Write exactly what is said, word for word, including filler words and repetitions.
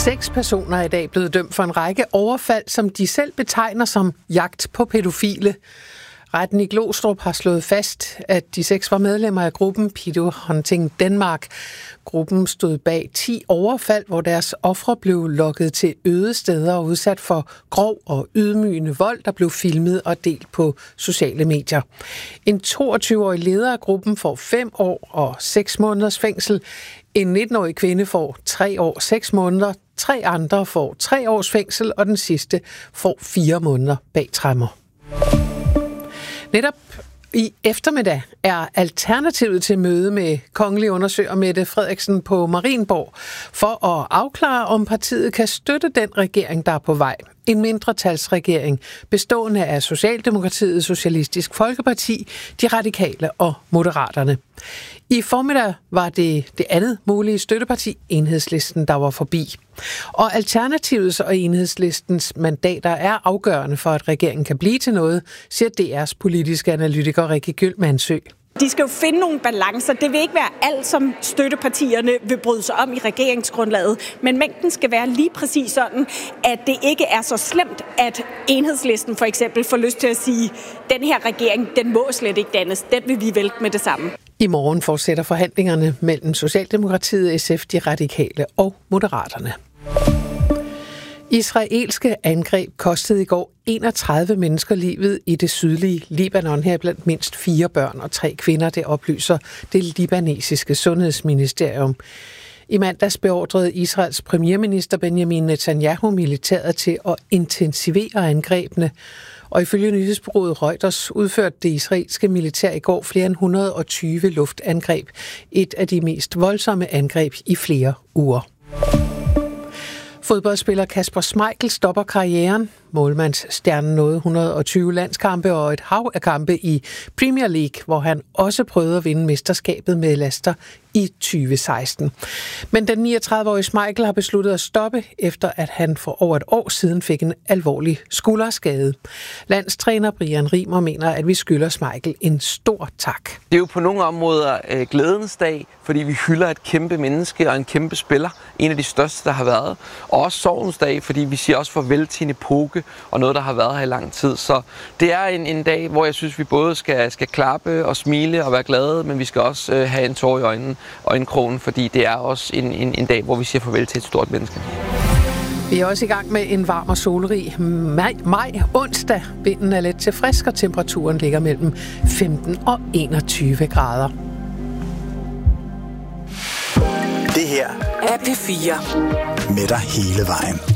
Seks personer er i dag blevet dømt for en række overfald, som de selv betegner som jagt på pædofile. Retten i Glostrup har slået fast, at de seks var medlemmer af gruppen Pedo Hunting Denmark. Gruppen stod bag ti overfald, hvor deres ofre blev lokket til øde steder og udsat for grov og ydmygende vold, der blev filmet og delt på sociale medier. En toogtyve-årig leder af gruppen får fem år og seks måneders fængsel. En nitten-årig kvinde får tre år, seks måneder. Tre andre får tre års fængsel, og den sidste får fire måneder bag tremmer. Netop i eftermiddag er alternativet til møde med kongelig undersøger Mette Frederiksen på Marienborg for at afklare, om partiet kan støtte den regering, der er på vej. En mindretalsregering bestående af Socialdemokratiet, Socialistisk Folkeparti, De Radikale og Moderaterne. I formiddag var det det andet mulige støtteparti, Enhedslisten, der var forbi. Og Alternativets og Enhedslistens mandater er afgørende for, at regeringen kan blive til noget, siger D R's politiske analytiker Rikke Gyldmannsø. De skal jo finde nogle balancer. Det vil ikke være alt, som støttepartierne vil bryde sig om i regeringsgrundlaget. Men mængden skal være lige præcis sådan, at det ikke er så slemt, at Enhedslisten for eksempel får lyst til at sige, den her regering, den må slet ikke dannes. Den vil vi vælte med det samme. I morgen fortsætter forhandlingerne mellem Socialdemokratiet, S F, De Radikale og Moderaterne. Israelske angreb kostede i går enogtredive mennesker livet i det sydlige Libanon, her blandt mindst fire børn og tre kvinder, det oplyser det libanesiske sundhedsministerium. I mandags beordrede Israels premierminister Benjamin Netanyahu militæret til at intensivere angrebene, og ifølge nyhedsbureauet Reuters udførte det israelske militær i går flere end et hundrede og tyve luftangreb, et af de mest voldsomme angreb i flere uger. Fodboldspiller Kasper Schmeichel stopper karrieren. Målmandsstjernen nåede et hundrede og tyve landskampe og et hav af kampe i Premier League, hvor han også prøvede at vinde mesterskabet med Leicester i tyve seksten. Men den niogtredive-årige Schmeichel har besluttet at stoppe, efter at han for over et år siden fik en alvorlig skulderskade. Landstræner Brian Rimer mener, at vi skylder Schmeichel en stor tak. Det er jo på nogle områder øh, glædens dag, fordi vi hylder et kæmpe menneske og en kæmpe spiller. En af de største, der har været. Og også sorgens dag, fordi vi siger også farvel til en epoke og noget, der har været her i lang tid. Så det er en, en dag, hvor jeg synes, vi både skal, skal klappe og smile og være glade, men vi skal også øh, have en tår i øjnene og en kronen, fordi det er også en, en, en dag, hvor vi siger farvel til et stort menneske. Vi er også i gang med en varm og solrig maj, maj onsdag. Vinden er let til frisk, og temperaturen ligger mellem femten og enogtyve grader. Det her er P fire. Med dig hele vejen.